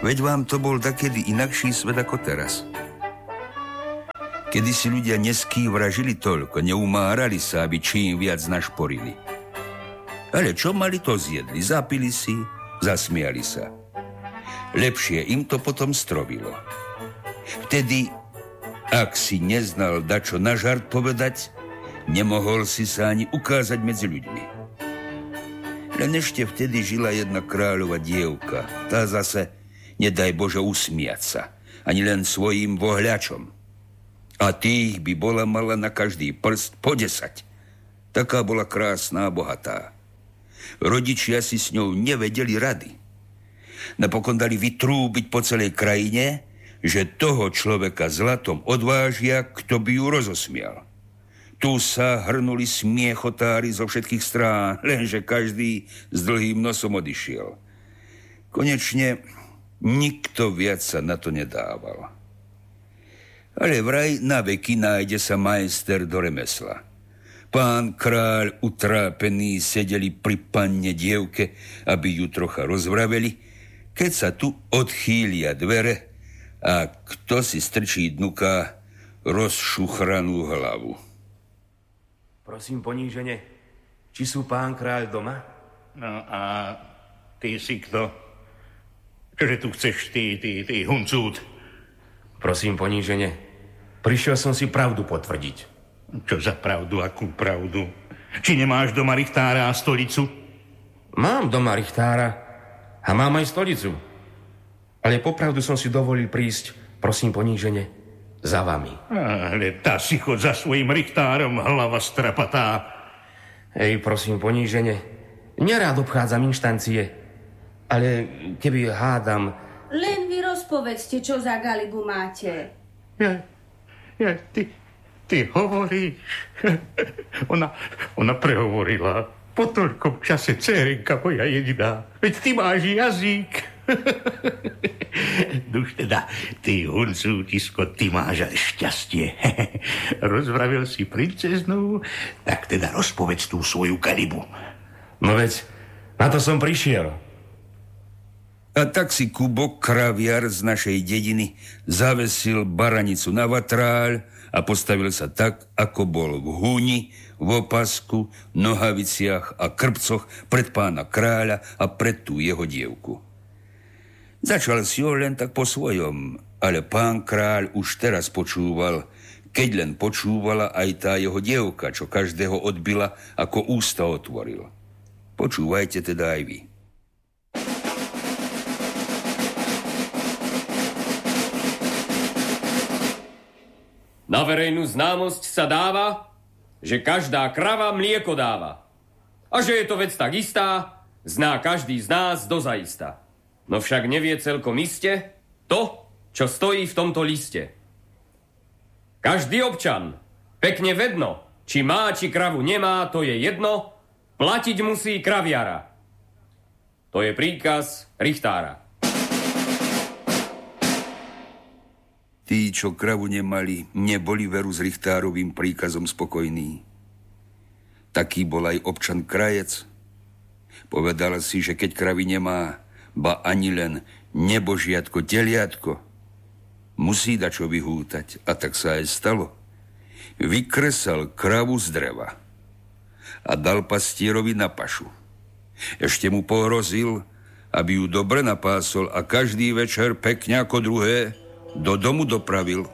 Veď vám to bol takedy inakší svet ako teraz. Kedy si ľudia neský vražili toľko, neumárali sa, aby čím viac našporili. Ale čo mali, to zjedli, zapili si, zasmiali sa. Lepšie im to potom strovilo. Vtedy, ak si neznal dačo na žart povedať, nemohol si sa ani ukázať medzi ľuďmi. Len ešte vtedy žila jedna kráľova dievka. Tá zase, nedaj Bože, usmiať sa, ani len svojím vohľačom. A tých by bola mala na každý prst po 10. Taká bola krásna a bohatá. Rodičia si s ňou nevedeli rady. Napokon dali vytrúbiť po celej krajine, že toho človeka zlatom odvážia, kto by ju rozosmial. Tu sa hrnuli smiechotári zo všetkých strán, lenže každý s dlhým nosom odišiel. Konečne nikto viac sa na to nedával. Ale vraj na veky nájde sa majster do remesla. Pán kráľ utrápený sedeli pri panne dievke, aby ju trocha rozvraveli, keď sa tu odchýlia dvere a kto si strčí dnuka rozšuchranú hlavu. Prosím ponížene, či sú pán kráľ doma? No a ty si kto? Čože tu chceš, ty huncút? Prosím ponížene, prišiel som si pravdu potvrdiť. Čo za pravdu, akú pravdu? Či nemáš doma richtára a stolicu? Mám doma richtára a mám aj stolicu. Ale popravdu som si dovolil prísť, prosím ponížene, za vami. Ale tá si chod za svojim richtárom, hlava strapatá. Hej, prosím ponížene, nerád obchádzam inštancie, ale keby hádam... Len vy rozpovedzte, čo za galibu máte. Ty hovoríš. Ona prehovorila. Po toľkom čase, dcérenka moja jediná. Veď ty máš jazyk. Duž teda, ty huncútisko, ty máš ale šťastie. Rozvravil si princeznú, tak teda rozpovedz tú svoju galibu. No veď, na to som prišiel. A tak si Kubo, kraviar z našej dediny, zavesil baranicu na vatráľ a postavil sa tak, ako bol v húni, v opasku, nohaviciach a krpcoch pred pána kráľa a pred tú jeho dievku. Začal si ho len tak po svojom, ale pán kráľ už teraz počúval, keď len počúvala aj tá jeho dievka, čo každého odbila, ako ústa otvoril. Počúvajte teda aj vy. Na verejnú známosť sa dáva, že každá krava mlieko dáva. A že je to vec tak istá, zná každý z nás dozaista. No však nevie celkom iste to, čo stojí v tomto liste. Každý občan, pekne vedno, či má, či kravu nemá, to je jedno, platiť musí kraviara. To je príkaz richtára. Tí, čo kravu nemali, neboli veru s richtárovým príkazom spokojní. Taký bol aj občan Krajec. Povedal si, že keď kravy nemá, ba ani len nebožiatko, teliatko, musí dačo vyhútať. A tak sa aj stalo. Vykresal kravu z dreva a dal pastierovi na pašu. Ešte mu pohrozil, aby ju dobre napásol a každý večer pekne ako druhé do domu dopravil.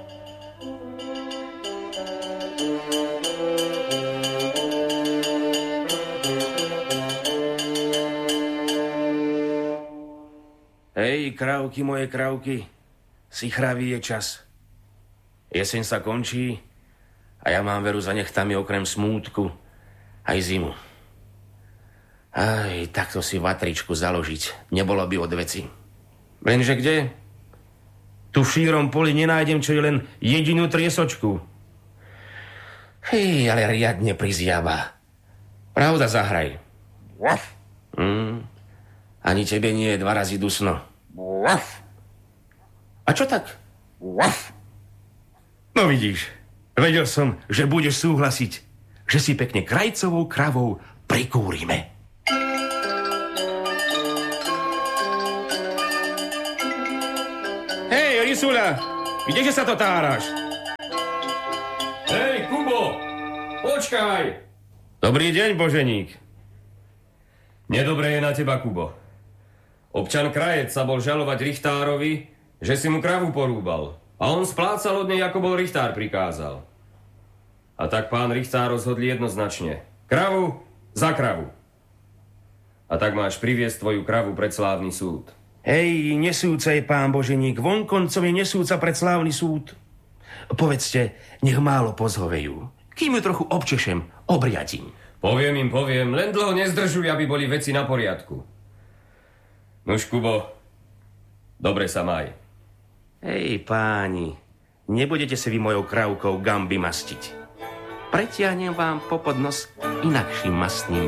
Hej, krávky, moje krávky, si chravý je čas. Jeseň sa končí a ja mám veru za nechtami okrem smútku aj zimu. Aj, takto si vatričku založiť nebolo by od veci. Lenže kde? Tu v šírom poli nenájdem čo je len jedinú triesočku. Hej, ale riadne prizjava. Pravda, zahraj. Ani tebe nie je 2 razy dusno. A čo tak? No vidíš, vedel som, že budeš súhlasiť, že si pekne krajcovou kravou prikúrime. Isuľa, kdeže sa to táraš? Hej, Kubo, počkaj! Dobrý deň, Boženík. Nedobre je na teba, Kubo. Občan Krajec sa bol žalovať Richtárovi, že si mu kravu porúbal. A on splácal od nej, ako bol Richtár prikázal. A tak pán Richtár rozhodli jednoznačne. Kravu za kravu. A tak máš priviesť tvoju kravu pred slávny súd. Hej, nesúca je pán Boženík, vonkoncom je nesúca pred slávny súd. Povedzte, nech málo pozhovejú. Kým ju trochu občešem, obriadím. Poviem, len dlho nezdržuj, aby boli veci na poriadku. Nuž, Kubo, dobre sa maj. Hej, páni, nebudete si vy mojou kravkou gamby mastiť. Pretiahnem vám popod nos inakším mastným